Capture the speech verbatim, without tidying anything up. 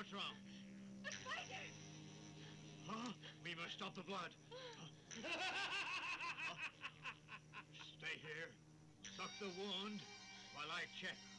What's wrong? A spider! Huh? We must stop the blood. Stay here. Suck the wound while I check.